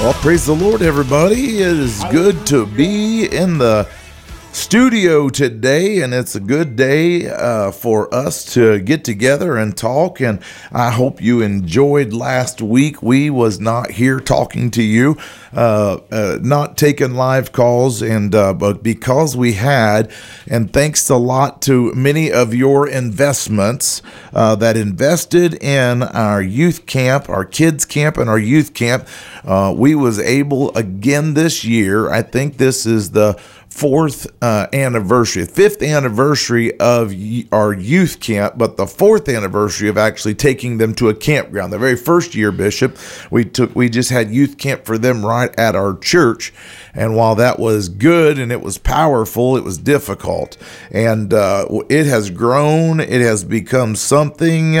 Well, praise the Lord, everybody. It is good to be in the studio today, and it's a good day for us to get together and talk, and I hope you enjoyed last week. We was not here talking to you, not taking live calls, and but because we had, and thanks a lot to many of your investments that invested in our youth camp, our kids camp, and our youth camp, we was able again this year. I think this is the fifth anniversary of our youth camp, but the fourth anniversary of actually taking them to a campground. The very first year, Bishop, we just had youth camp for them right at our church, and while that was good and it was powerful, it was difficult, and it has grown. It has become something.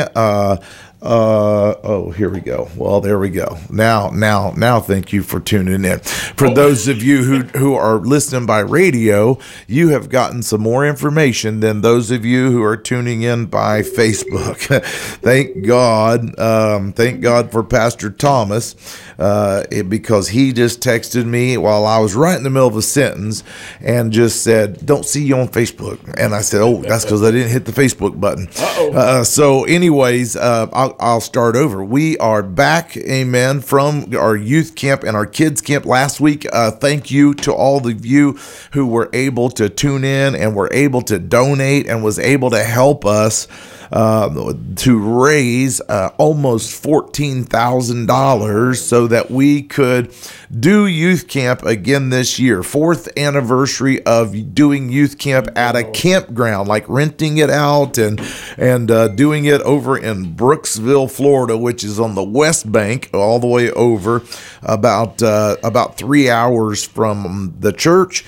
Here we go. Well, there we go. Now, thank you for tuning in. For those of you who are listening by radio, you have gotten some more information than those of you who are tuning in by Facebook. Thank God. Thank God for Pastor Thomas, because he just texted me while I was right in the middle of a sentence and just said, "Don't see you on Facebook." And I said, "Oh, that's because I didn't hit the Facebook button." So anyways, I'll start over. We are back, amen, from our youth camp and our kids camp last week. Thank you to all of you who were able to tune in and were able to donate and was able to help us to raise almost $14,000 so that we could do youth camp again this year. Fourth anniversary of doing youth camp at a campground, like renting it out and doing it over in Brooksville, Florida, which is on the West Bank, all the way over about 3 hours from the church.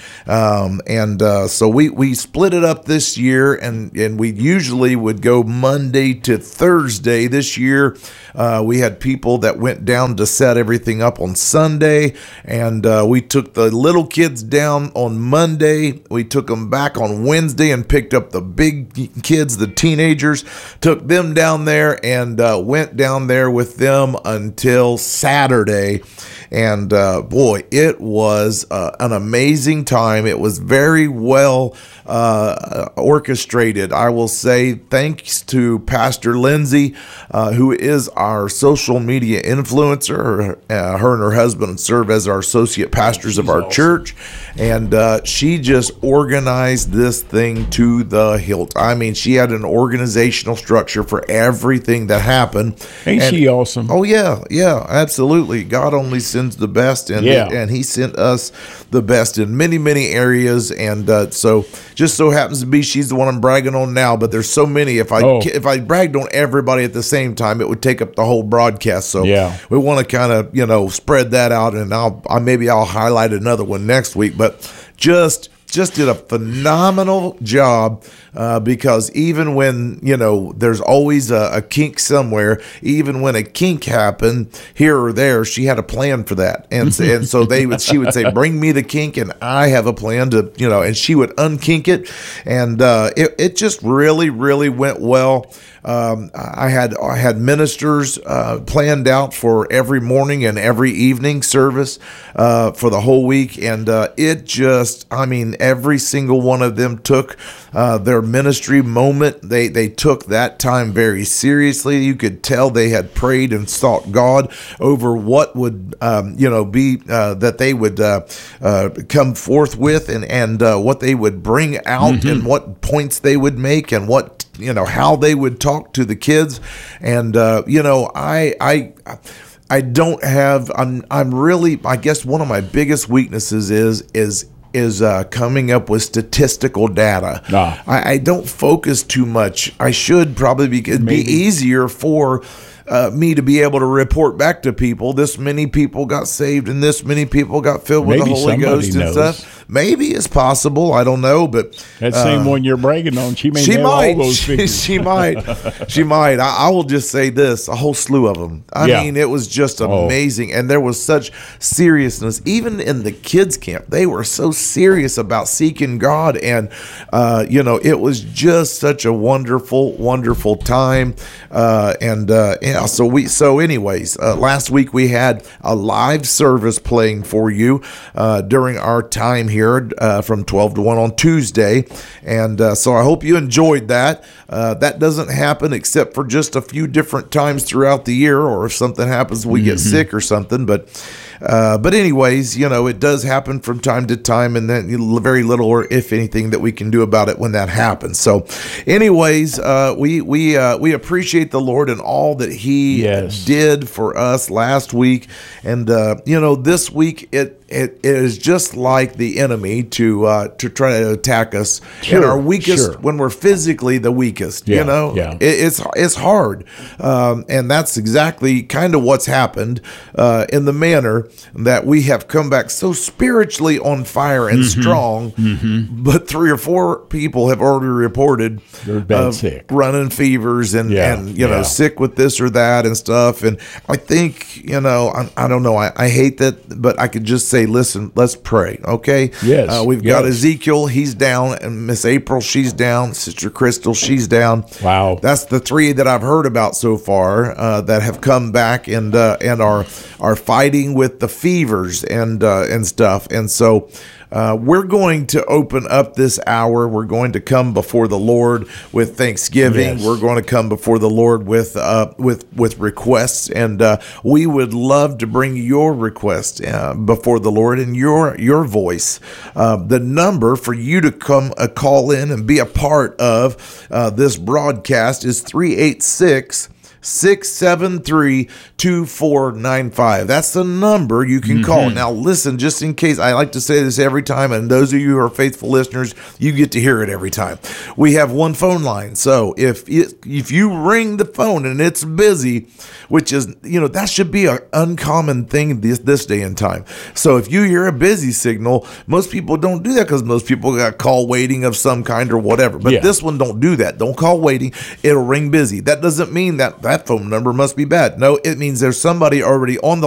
So we split it up this year, and we usually would go Monday to Thursday. This year, we had people that went down to set everything up on Sunday, and we took the little kids down on Monday. We took them back on Wednesday and picked up the big kids, the teenagers, took them down there and went down there with them until Saturday. And boy, it was an amazing time. It was very well orchestrated. I will say thanks to Pastor Lindsay, who is our social media influencer. Her and her husband serve as our associate pastors of our church, and she just organized this thing to the hilt. I mean, she had an organizational structure for everything that happened. Ain't she awesome? Oh yeah, absolutely. God only sends the best, and He sent us the best in many areas, and so just so happens to be she's the one I'm bragging on now. But there's so many. If I bragged on everybody at the same time, it would take up the whole broadcast. So we want to kind of spread that out, and I'll highlight another one next week. But just did a phenomenal job, because even when, there's always a kink somewhere, even when a kink happened here or there, she had a plan for that. And so she would say, "Bring me the kink, and I have a plan to," and she would unkink it. And it just really went well. I had ministers planned out for every morning and every evening service for the whole week, and every single one of them took their ministry moment. They took that time very seriously. You could tell they had prayed and sought God over what would be that they would come forth with, and what they would bring out, and what points they would make, and what how they would talk to the kids. And I don't have. I'm really. I guess one of my biggest weaknesses is coming up with statistical data. I don't focus too much. I should probably, because it'd be easier for me to be able to report back to people. This many people got saved, and this many people got filled with the Holy Ghost and stuff. maybe it's possible. I don't know, but that same one you're bragging on, she may nail might. all those figures. She might. She might. I will just say this: a whole slew of them. I mean, it was just amazing, and there was such seriousness, even in the kids' camp. They were so serious about seeking God, and it was just such a wonderful, wonderful time. So anyways, last week we had a live service playing for you during our time here from 12 to 1 on Tuesday, and so I hope you enjoyed that. That doesn't happen except for just a few different times throughout the year, or if something happens, we get sick or something. But anyways, it does happen from time to time, and then very little, or if anything, that we can do about it when that happens. So, anyways, we appreciate the Lord and all that He did for us last week, and this week it is just like the enemy to try to attack us in our weakest when we're physically the weakest. It's hard, and that's exactly kind of what's happened in the manner that we have come back so spiritually on fire and strong, but 3 or 4 people have already reported they're bad sick, running fevers and sick with this or that and stuff. And I think I don't know. I hate that, but I could just say, listen, let's pray, okay? Yes. We've got Ezekiel, he's down, and Miss April, she's down. Sister Crystal, she's down. Wow. That's the 3 that I've heard about so far that have come back and are fighting with the fevers and stuff. And so we're going to open up this hour. We're going to come before the Lord with thanksgiving. Yes. We're going to come before the Lord with requests, and we would love to bring your request before the Lord in your voice. The number for you to come call in and be a part of this broadcast is 386-673-2495. That's the number you can call. Now, listen, just in case, I like to say this every time, and those of you who are faithful listeners, you get to hear it every time. We have one phone line, so if you ring the phone and it's busy, which is, that should be an uncommon thing this day and time. So if you hear a busy signal, most people don't do that because most people got call waiting of some kind or whatever. But this one, don't do that. Don't call waiting. It'll ring busy. That doesn't mean that phone number must be bad. No, it means there's somebody already on the